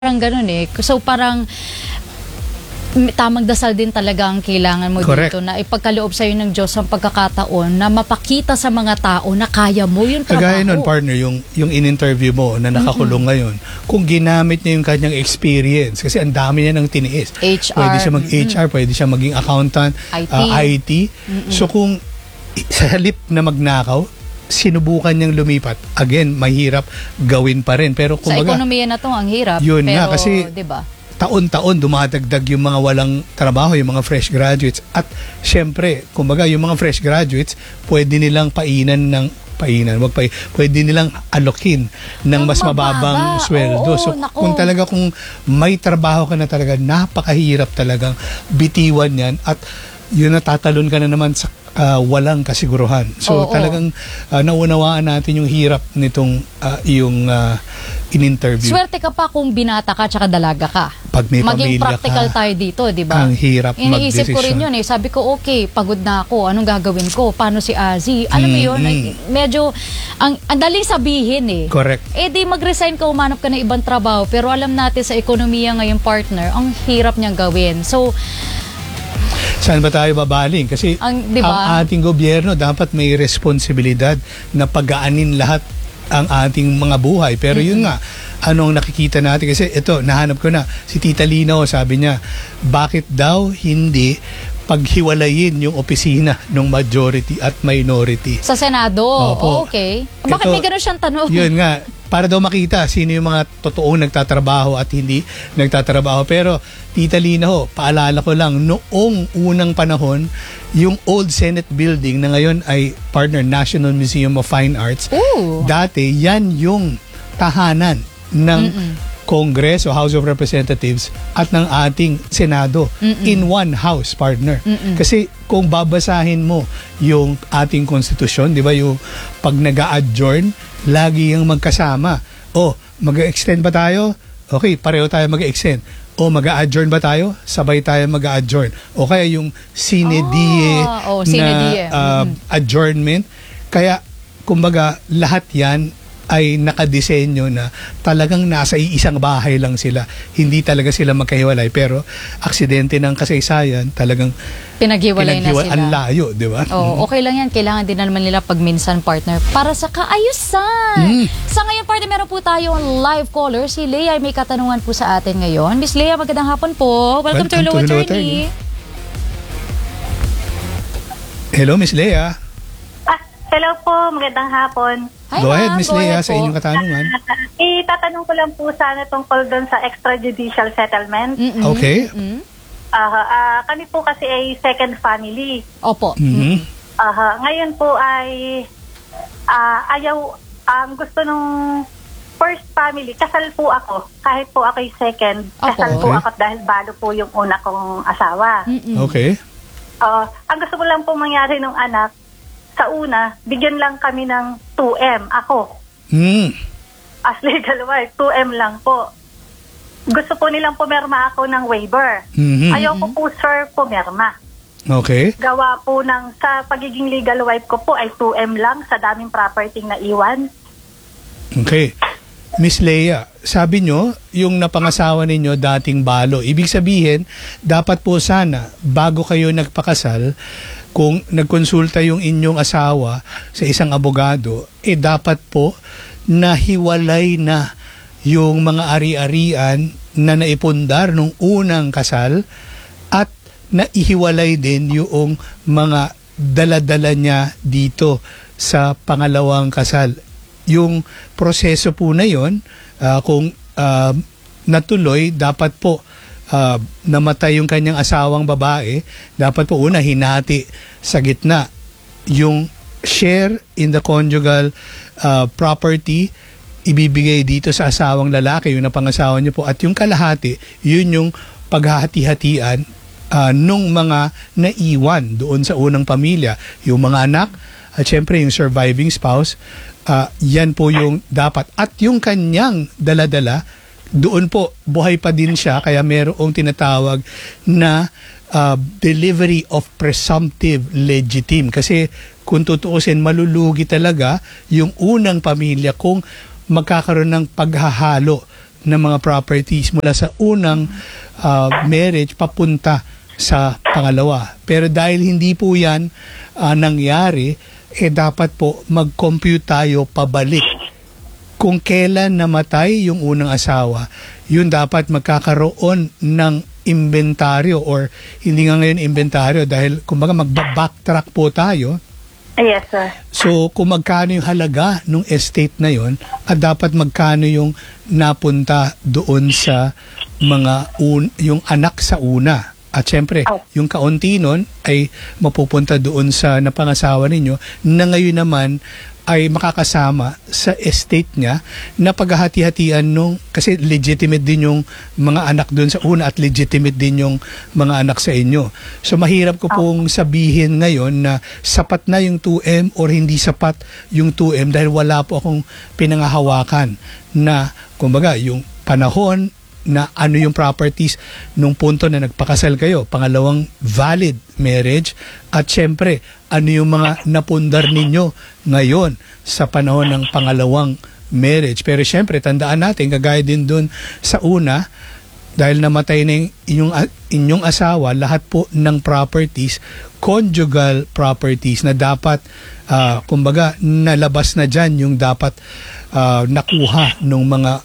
Parang ganun eh. So parang tamang dasal din talaga ang kailangan mo. Correct. Dito na ipagkaloob sa'yo ng Diyos ang pagkakataon na mapakita sa mga tao na kaya mo yung trabaho. Kagaya nun, partner, yung in-interview mo na nakakulong ngayon, kung ginamit niya yung kanyang experience, kasi ang dami niya ng tiniis. HR. Pwede siya mag-HR, pwede siya maging accountant, IT. So kung sa halip na magnakaw, sinubukan niyang lumipat, again, mahirap gawin pa rin. Pero kumbaga, sa ekonomiya na to ang hirap. Yun pero, nga, kasi diba? taon-taon dumadagdag yung mga walang trabaho, yung mga fresh graduates. At syempre, kumbaga, yung mga fresh graduates, pwede nilang pwede nilang alokin ng mas mababang sweldo. So, kung may trabaho ka na talaga, napakahirap talagang bitiwan yan. At yun, natatalon ka na naman sa walang kasiguruhan. So talagang naunawaan natin yung hirap nitong in-interview. Swerte ka pa kung binata ka tsaka dalaga ka. Pag may maging pamilya practical ka, tayo dito, di ba? ang hirap mag-desisyon. Iniisip ko rin yun eh. Sabi ko, okay, pagod na ako. Anong gagawin ko? Paano si Azzy? Alam mo yun, medyo, ang daling sabihin eh. Correct. Eh di mag-resign ka, umanap ka ng ibang trabaho. Pero alam natin sa ekonomiya ngayon, partner, ang hirap niyang gawin. So, saan ba tayo babaling? Kasi ang ating gobyerno dapat may responsibilidad na pagaanin lahat ang ating mga buhay. Pero yun nga, anong nakikita natin? Kasi ito, nahanap ko na, si Tita Lino, sabi niya, bakit daw hindi paghiwalayin yung opisina ng majority at minority? Sa Senado? Opo. Okay. Bakit may gano'n siyang tanong? Yun nga, para daw makita sino yung mga totoong nagtatrabaho at hindi nagtatrabaho. Pero Tita Lina ho, paalala ko lang, noong unang panahon, yung old Senate building na ngayon ay partner National Museum of Fine Arts, dati yan yung tahanan ng Congress o House of Representatives at ng ating Senado in one house, partner. Kasi kung babasahin mo yung ating konstitusyon, di ba, yung pag nag-a-adjourn, lagi yung magkasama. O, mag-extend ba tayo? Okay, pareho tayo mag-extend. O, mag-a-adjourn ba tayo? Sabay tayo mag-a-adjourn. O kaya yung sine die na adjournment. Kaya, kumbaga, lahat yan ay nakadesenyo na talagang nasa iisang bahay lang sila. Hindi talaga sila magkahiwalay. Pero, aksidente ng kasaysayan, talagang pinaghiwalay na sila. Ang layo, di ba? Okay lang yan. Kailangan din naman nila pagminsan, partner, para sa kaayusan. Sa ngayon, partner, meron po tayong live caller. Si Leia ay may katanungan po sa atin ngayon. Miss Leia, magandang hapon po. Welcome to Hello Attorney. Hello, Miss Leia. Hello po, magandang hapon. Hi, go ahead, Miss Leia, sa inyong katanungan. Itatanong ko lang po sana tungkol doon sa extrajudicial settlement. Okay. Kami po kasi ay second family. Opo. Ngayon po ay gusto nung first family, kasal po ako. Kahit po ako ay second, kasal po ako dahil balo po yung una kong asawa. Okay. Ang gusto ko lang po mangyari nung anak, sa una, bigyan lang kami ng 2M. Ako. As legal wife, 2M lang po. Gusto po nilang pumirma ako ng waiver. Ayoko po, sir, pumirma. Okay. Gawa po sa pagiging legal wife ko po ay 2M lang sa daming property na iwan. Okay. Miss Leia, sabi nyo, yung napangasawa ninyo dating balo. Ibig sabihin, dapat po sana, bago kayo nagpakasal, kung nagkonsulta yung inyong asawa sa isang abogado, dapat po nahiwalay na yung mga ari-arian na naipundar nung unang kasal at naihiwalay din yung mga dala-dala niya dito sa pangalawang kasal. Yung proseso po na yun, kung natuloy, dapat po namatay yung kanyang asawang babae, dapat po una hinati sa gitna yung share in the conjugal property, ibibigay dito sa asawang lalaki, yung napangasawa niyo po, at yung kalahati, yun yung paghahati-hatian nung mga naiwan doon sa unang pamilya, yung mga anak, at syempre yung surviving spouse. Yan po yung dapat. At yung kanyang dala-dala, doon po, buhay pa din siya, kaya mayroong tinatawag na delivery of presumptive legitime. Kasi kung tutuusin, malulugi talaga yung unang pamilya kung magkakaroon ng paghahalo ng mga properties mula sa unang marriage papunta sa pangalawa. Pero dahil hindi po yan nangyari, dapat po mag-compute tayo pabalik. Kung kailan namatay yung unang asawa, yun dapat magkakaroon ng inventaryo, or hindi nga ngayon inventaryo dahil kumbaga magba-backtrack po tayo. Yes, sir. So kung magkano yung halaga ng estate na yon, at dapat magkano yung napunta doon sa mga yung anak sa una. At syempre, yung kaunti nun ay mapupunta doon sa napangasawa ninyo na ngayon naman ay makakasama sa estate niya na paghahati-hatian nung, kasi legitimate din yung mga anak doon sa una at legitimate din yung mga anak sa inyo. So mahirap ko pong sabihin ngayon na sapat na yung 2M or hindi sapat yung 2M dahil wala po akong pinangahawakan na kumbaga yung panahon na ano yung properties nung punto na nagpakasal kayo, pangalawang valid marriage, at syempre ano yung mga napundar ninyo ngayon sa panahon ng pangalawang marriage. Pero syempre tandaan natin, kagaya din dun sa una, dahil namatay na yung inyong asawa, lahat po ng properties, conjugal properties na dapat kumbaga nalabas na dyan yung dapat nakuha nung mga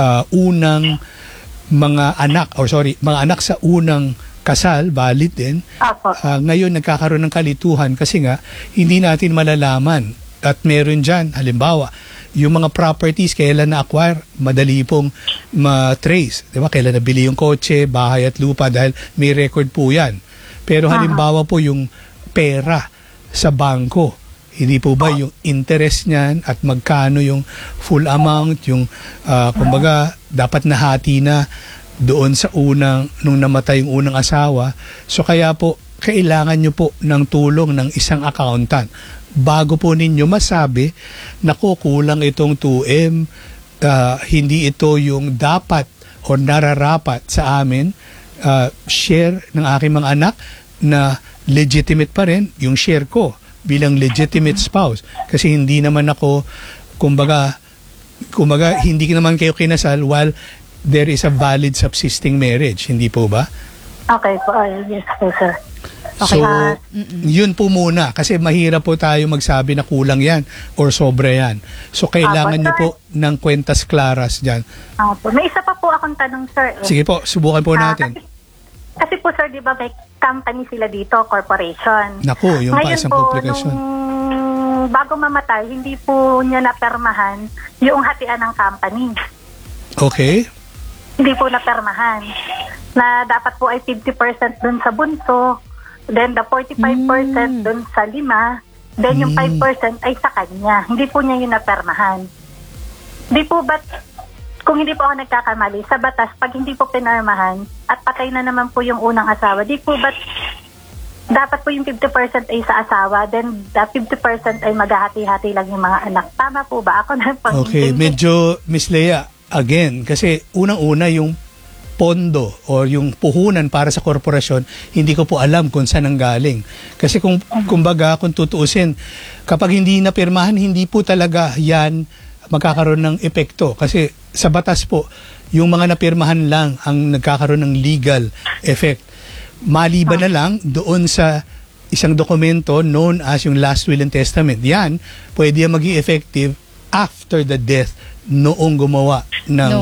unang mga anak sa unang kasal, valid din. Ngayon nagkakaroon ng kalituhan kasi nga hindi natin malalaman, at meron dyan halimbawa yung mga properties kailan na-acquire, madali pong ma-trace, di ba? Kailan nabili yung kotse, bahay at lupa, dahil may record po yan. Pero halimbawa po yung pera sa bangko, hindi po ba yung interest niyan at magkano yung full amount, yung kumbaga dapat nahati na doon sa nung namatay yung unang asawa. So kaya po kailangan nyo po ng tulong ng isang accountant bago po ninyo masabi na kukulang itong 2M, hindi ito yung dapat o nararapat sa amin, share ng aking mga anak na legitimate pa rin yung share ko bilang legitimate spouse, kasi hindi naman ako kumbaga hindi naman kayo kinasal while there is a valid subsisting marriage, hindi po ba? Okay po, yes po, sir. So yun po muna, kasi mahirap po tayo magsabi na kulang yan or sobra yan. So kailangan nyo po ng kwentas klaras dyan. May isa pa po akong tanong, sir. Sige po, subukan po natin. Kasi po, sir, di ba may company sila dito, corporation. Naku, yung pa ngayon isang po, komplikasyon. Bago mamatay, hindi po niya napermahan yung hatian ng company. Okay. Hindi po napermahan. Na dapat po ay 50% dun sa bunso, then the 45% dun sa 5, then yung 5% ay sa kanya. Hindi po niya yung napermahan. Di po ba't, kung hindi po ako nagkakamali, sa batas, pag hindi po pinarmahan at patay na naman po yung unang asawa, di po ba't dapat po yung 50% ay sa asawa, then the 50% ay maghahati-hati lang yung mga anak. Tama po ba? Ako na pang Okay, medyo Miss Lea, again, kasi unang-una yung pondo o yung puhunan para sa korporasyon, hindi ko po alam kung saan ang galing. Kasi kung tutuusin, kapag hindi napirmahan, hindi po talaga yan magkakaroon ng epekto. Kasi sa batas po, yung mga napirmahan lang ang nagkakaroon ng legal effect. Maliban na lang doon sa isang dokumento known as yung last will and testament. Yan, pwede yan maging effective after the death noong gumawa ng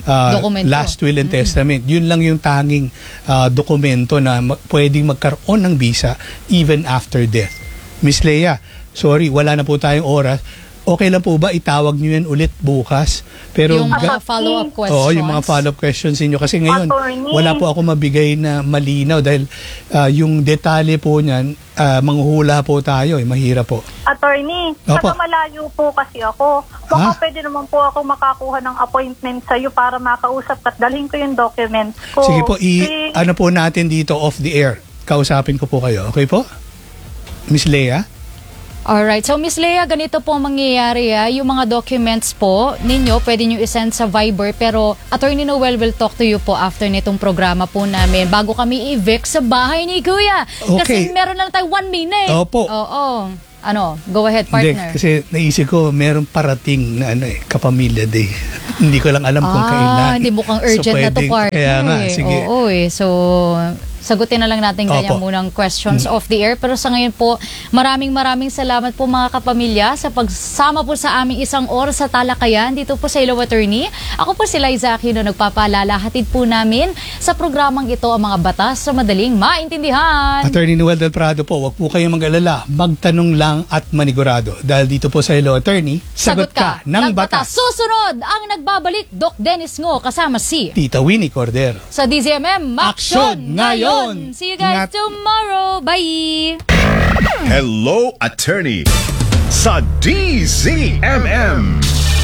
last will and testament. Yun lang yung tanging dokumento na pwedeng magkaroon ng bisa even after death. Miss Lea, sorry, wala na po tayong oras. Okay lang po ba itawag nyo yan ulit bukas? Pero yung mga follow-up questions. Oo, yung mga follow-up questions ninyo. Kasi ngayon, wala po ako mabigay na malinaw dahil yung detalye po niyan, manghuhula po tayo. Mahirap po. Attorney, saka malayo po kasi ako. Baka pwede naman po ako makakuha ng appointment sa'yo para makausap at dalhin ko yung documents ko. Sige po, ano po natin dito off the air. Kausapin ko po kayo. Okay po? Miss Lea? Alright, so Miss Lea, ganito po ang mangyayari yung mga documents po ninyo, pwede nyo isend sa Viber, pero Attorney Noel will talk to you po after nitong programa po namin bago kami i-evict sa bahay ni Kuya. Okay. Kasi meron lang tayo 1 minute. Opo. Oo. Go ahead, Hindi, partner. kasi naisip ko, meron parating na kapamilya day. Hindi ko lang alam kung kailan. Hindi mukhang urgent na to, pwedeng- partner. Kaya nga, sige. Oo, So, sagutin na lang natin kanya Opo. munang questions off the air. Pero sa ngayon po, maraming salamat po mga kapamilya sa pagsama po sa aming isang oras sa talakayan dito po sa Hello Attorney. Ako po si Liza Aquino, nagpapaalala, hatid po namin sa programang ito ang mga batas sa madaling maintindihan. Attorney Noel Del Prado po, wag po kayong mag-alala. Magtanong lang at manigurado. Dahil dito po sa Hello Attorney, sagot ka ng batas. Susunod, ang nagbabalik, Doc Dennis Ngo, kasama si Tita Winnie Cordero. sa DZMM Aksyon ngayon! See you guys Ingat. tomorrow. Bye! Hello Attorney sa DZMM.